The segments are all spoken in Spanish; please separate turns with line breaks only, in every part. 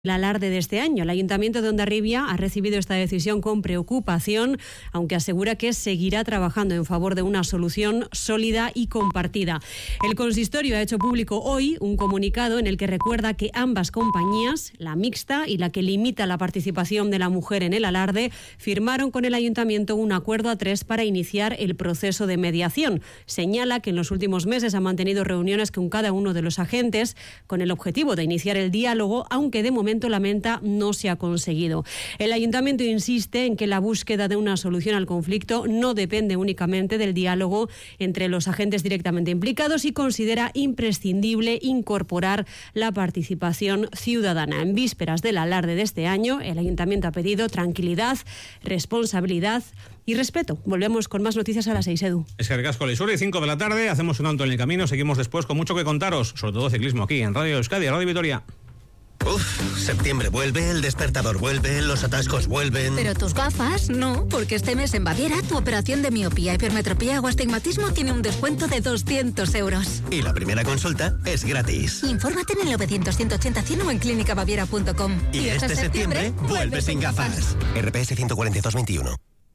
El alarde de este año. El Ayuntamiento de Hondarribia ha recibido esta decisión con preocupación, aunque asegura que seguirá trabajando en favor de una solución sólida y compartida. El consistorio ha hecho público hoy un comunicado en el que recuerda que ambas compañías, la mixta y la que limita la participación de la mujer en el alarde, firmaron con el Ayuntamiento un acuerdo a tres para iniciar el proceso de mediación. Señala que en los últimos meses ha mantenido reuniones con cada uno de los agentes con el objetivo de iniciar el diálogo, aunque de momento lamenta no se ha conseguido. El Ayuntamiento insiste en que la búsqueda de una solución al conflicto no depende únicamente del diálogo entre los agentes directamente implicados y considera imprescindible incorporar la participación ciudadana. En vísperas del alarde de este año, el Ayuntamiento ha pedido tranquilidad, responsabilidad y respeto. Volvemos con más noticias a las 6, Edu.
Es que Casco, 5 de la tarde, hacemos un alto en el camino, seguimos después con mucho que contaros, sobre todo ciclismo aquí en Radio Euskadi, Radio Vitoria.
Septiembre vuelve, el despertador vuelve, los atascos vuelven.
Pero tus gafas no, porque este mes en Baviera tu operación de miopía, hipermetropía o astigmatismo tiene un descuento de 200 euros.
Y la primera consulta es gratis.
Infórmate en el 900-180-100 o en clínicabaviera.com.
Y este septiembre vuelve sin gafas. RPS 142-21.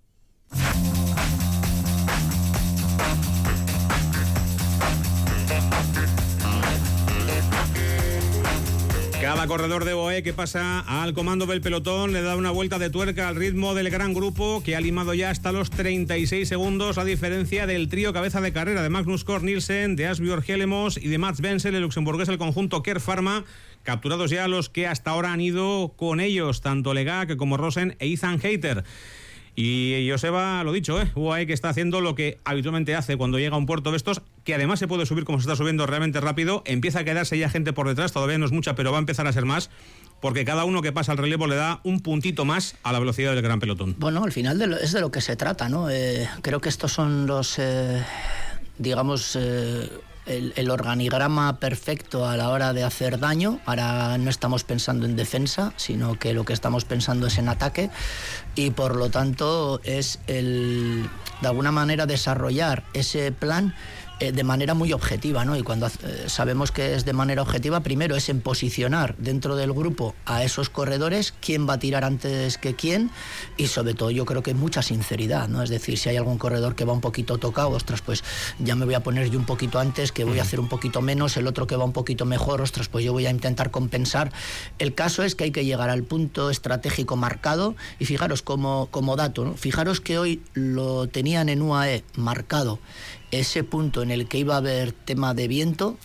Cada corredor de BOE que pasa al comando del pelotón le da una vuelta de tuerca al ritmo del gran grupo que ha limado ya hasta los 36 segundos, a diferencia del trío cabeza de carrera de Magnus Cort Nielsen, de Asbjørn Helmos y de Mats Wenzel, el luxemburgués, el conjunto Care Pharma, capturados ya los que hasta ahora han ido con ellos, tanto Legac como Rosen e Ethan Hayter. Y Joseba, lo dicho, UAE que está haciendo lo que habitualmente hace cuando llega a un puerto de estos, que además se puede subir como se está subiendo realmente rápido, empieza a quedarse ya gente por detrás, todavía no es mucha, pero va a empezar a ser más, porque cada uno que pasa al relevo le da un puntito más a la velocidad del gran pelotón.
Bueno, al final es de lo que se trata, ¿no? Creo que estos son los, el organigrama perfecto a la hora de hacer daño. Ahora no estamos pensando en defensa, sino que lo que estamos pensando es en ataque, y por lo tanto es de alguna manera desarrollar ese plan de manera muy objetiva, ¿no? Y cuando sabemos que es de manera objetiva, primero es en posicionar dentro del grupo a esos corredores, quién va a tirar antes que quién, y sobre todo yo creo que mucha sinceridad, ¿no? Es decir, si hay algún corredor que va un poquito tocado, ostras, pues ya me voy a poner yo un poquito antes, que voy a hacer un poquito menos, el otro que va un poquito mejor, ostras, pues yo voy a intentar compensar. El caso es que hay que llegar al punto estratégico marcado, y fijaros como dato, ¿no? Fijaros que hoy lo tenían en UAE marcado ese punto en el que iba a haber tema de viento,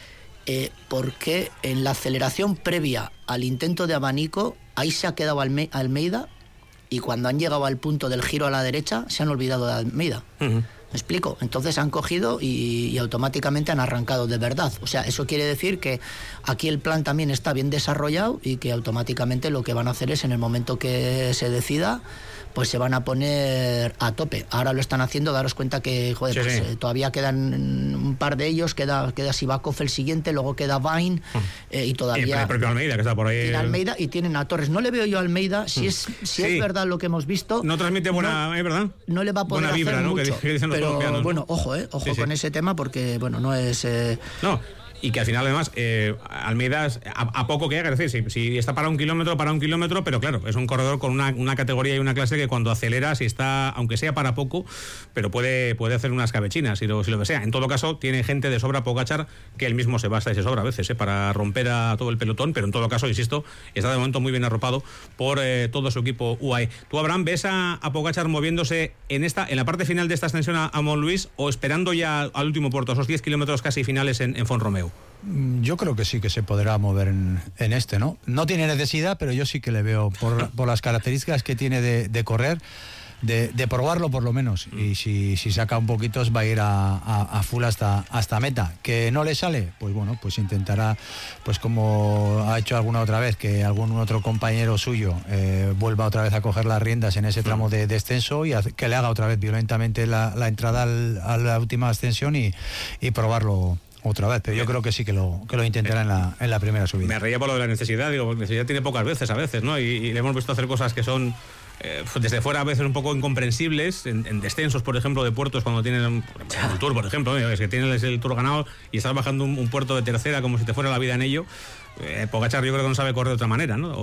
porque en la aceleración previa al intento de abanico, ahí se ha quedado Almeida, y cuando han llegado al punto del giro a la derecha, se han olvidado de Almeida. ¿Me explico? Entonces han cogido y automáticamente han arrancado de verdad. O sea, eso quiere decir que aquí el plan también está bien desarrollado, y que automáticamente lo que van a hacer es, en el momento que se decida, pues se van a poner a tope. Ahora lo están haciendo, daros cuenta que, joder, sí, pues, todavía quedan un par de ellos, queda Sivakov el siguiente, luego queda Vain, y todavía...
Y el propio Almeida, que está por ahí...
Tiene Almeida y tienen a Torres. No le veo yo a Almeida, si es verdad lo que hemos visto...
No transmite buena, ¿verdad?
No le va a poder
buena vibra,
hacer
¿no?
mucho.
Que dicen los colombianos, ¿no?
Bueno, ojo con ese tema, porque, bueno, no es...
No. Y que al final, además, Almeida, a poco que haga, es decir, si está para un kilómetro, pero claro, es un corredor con una categoría y una clase que cuando acelera, si está, aunque sea para poco, pero puede hacer unas cabechinas, si lo desea. En todo caso, tiene gente de sobra, Pogačar, que él mismo se basta y se sobra a veces, para romper a todo el pelotón, pero en todo caso, insisto, está de momento muy bien arropado por todo su equipo UAE. ¿Tú, Abraham, ves a Pogačar moviéndose en la parte final de esta ascensión a Montluís, o esperando ya al último puerto, esos 10 kilómetros casi finales en Font-Romeu?
Yo creo que sí que se podrá mover en este, ¿no? No tiene necesidad, pero yo sí que le veo por las características que tiene de correr, de probarlo por lo menos. Y si saca un poquito, va a ir a full hasta meta. Que no le sale, pues bueno, pues intentará, pues como ha hecho alguna otra vez, que algún otro compañero suyo vuelva otra vez a coger las riendas en ese tramo de descenso, y que le haga otra vez violentamente la entrada a la última ascensión y probarlo otra vez, pero yo creo que sí que lo intentará en la primera subida. Me
reía por lo de la necesidad, digo, necesidad tiene pocas veces a veces, ¿no? Y le hemos visto hacer cosas que son desde fuera a veces un poco incomprensibles, en descensos, por ejemplo, de puertos, cuando tienen el Tour, por ejemplo, es que tienes el Tour ganado y estás bajando un puerto de tercera como si te fuera la vida en ello. Pogačar yo creo que no sabe correr de otra manera, ¿no?